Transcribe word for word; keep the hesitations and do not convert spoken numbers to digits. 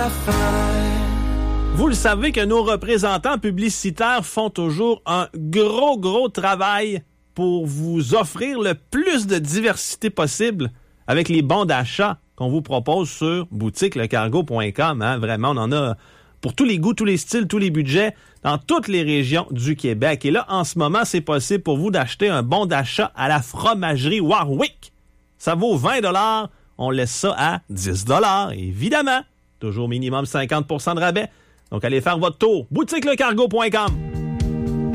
la fin. Vous le savez que nos représentants publicitaires font toujours un gros, gros travail pour vous offrir le plus de diversité possible avec les bons d'achat qu'on vous propose sur boutique le cargo point com. Hein? Vraiment, on en a pour tous les goûts, tous les styles, tous les budgets, dans toutes les régions du Québec. Et là, en ce moment, c'est possible pour vous d'acheter un bon d'achat à la fromagerie Warwick. Ça vaut vingt dollars. On laisse ça à dix dollars, évidemment. Toujours minimum cinquante pour cent de rabais. Donc, allez faire votre tour. boutique le cargo point com.